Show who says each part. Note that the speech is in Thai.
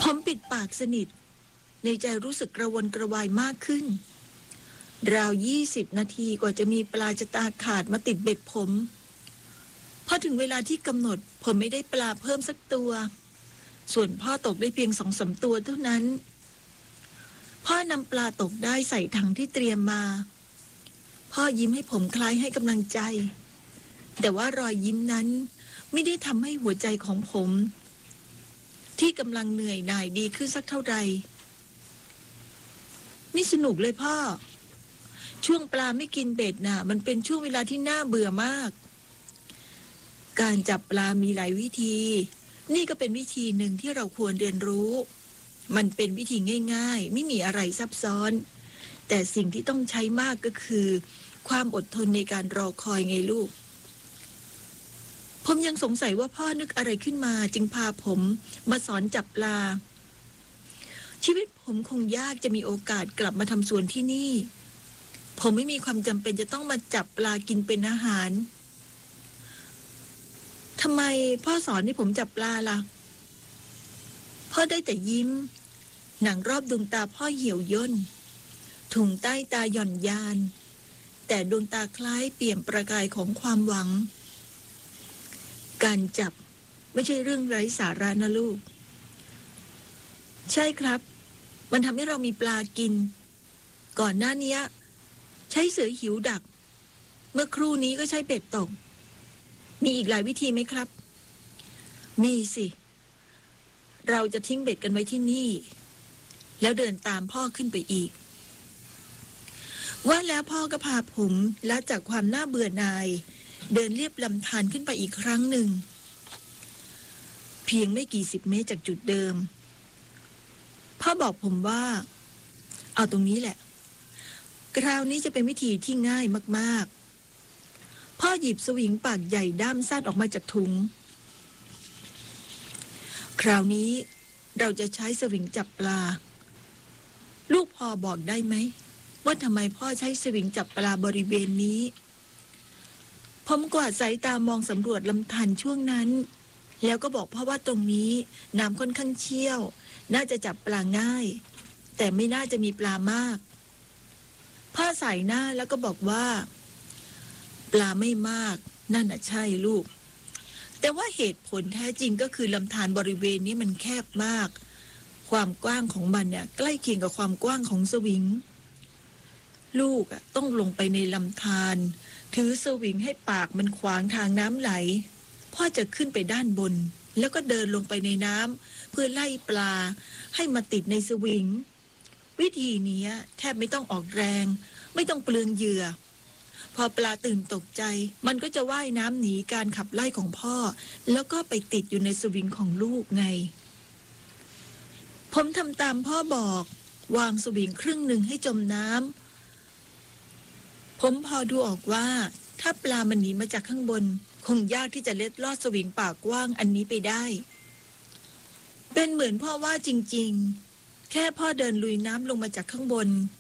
Speaker 1: ผมปิดปากสนิทในใจรู้สึกกระวนกระวายมากขึ้นราว20 นาทีกว่าจะมีปลาจะตาขาดมาติดเบ็ดผมพอถึงเวลาที่กำหนดผมไม่ได้ปลาเพิ่มสักตัวส่วนพ่อตกได้เพียง2-3 ตัวเท่านั้นพ่อนำปลาตกได้ใส่ถังที่เตรียมมาพ่อยิ้มให้ผมคล้ายให้กำลังใจแต่ว่ารอยยิ้มนั้นไม่ได้ทำให้หัวใจของผมที่กำลังเหนื่อยหน่ายดีขึ้นสักเท่าไหร่นี่สนุกเลยพ่อช่วงปลาไม่กินเบ็ดน่ะมันเป็นช่วงเวลาที่น่าเบื่อมากการจับปลามีหลายวิธีนี่ก็เป็นวิธีหนึ่งที่เราควรเรียนรู้มันเป็นวิธีง่ายๆไม่มีอะไรซับซ้อนแต่สิ่งที่ต้องใช้มากก็คือความอดทนในการรอคอยไงลูกผมยังสงสัยว่าพ่อนึกอะไรขึ้นมาจึงพาผมมาสอนจับปลาชีวิตผมคงยากจะมีโอกาสกลับมาทำสวนที่นี่ผมไม่มีความจำเป็นจะต้องมาจับปลากินเป็นอาหารทำไมพ่อสอนให้ผมจับปลาล่ะพ่อได้แต่ยิ้มหนังรอบดวงตาพ่อเหี่ยวย่นถุงใต้ตาหย่อนยานแต่ดวงตาคล้ายเปี่ยมประกายของความหวังการจับไม่ใช่เรื่องไร้สาระนะลูกใช่ครับมันทำให้เรามีปลากินก่อนหน้านี้ใช้เสือหิวดักเมื่อครู่นี้ก็ใช้เบ็ดตกมีอีกหลายวิธีไหมครับมีสิเราจะทิ้งเบ็ดกันไว้ที่นี่แล้วเดินตามพ่อขึ้นไปอีกว่าแล้วพ่อก็พาผมละจากความน่าเบื่อหน่ายเดินเลียบลำธารขึ้นไปอีกครั้งหนึ่งเพียงไม่กี่10 เมตรจากจุดเดิมพ่อบอกผมว่าเอาตรงนี้แหละคราวนี้จะเป็นวิธีที่ง่ายมากๆพ่อหยิบสวิงปากใหญ่ด้ามสั้นออกมาจากถุงคราวนี้เราจะใช้สวิงจับปลาลูกพอบอกได้ไหมว่าทำไมพ่อใช้สวิงจับปลาบริเวณนี้ผมกวาดสายตามองสำรวจลำธารช่วงนั้นแล้วก็บอกพ่อว่าตรงนี้น้ำค่อนข้างเชี่ยวน่าจะจับปลาง่ายแต่ไม่น่าจะมีปลามากพ่อใส่หน้าแล้วก็บอกว่าปลาไม่มากนั่นน่ะใช่ลูกแต่ว่าเหตุผลแท้จริงก็คือลำธารบริเวณนี้มันแคบมากความกว้างของมันเนี่ยใกล้เคียงกับความกว้างของสวิงลูกต้องลงไปในลำธารถือสวิงให้ปากมันขวางทางน้ำไหลพ่อจะขึ้นไปด้านบนแล้วก็เดินลงไปในน้ำเพื่อไล่ปลาให้มาติดในสวิงวิธีนี้แทบไม่ต้องออกแรงไม่ต้องเปลืองเหยื่อพอปลาตื่นตกใจมันก็จะว่ายน้ำหนีการขับไล่ของพ่อแล้วก็ไปติดอยู่ในสวิงของลูกไงผมทำตามพ่อบอกวางสวิงครึ่งหนึ่งให้จมน้ำผมพอดูออกว่าถ้าปลามันหนีมาจากข้างบนคงยากที่จะเล็ดลอดสวิงปากกว้างอันนี้ไปได้เป็นเหมือนพ่อว่าจริงๆแค่พ่อเดินลุยน้ำลงมาจากข้างบน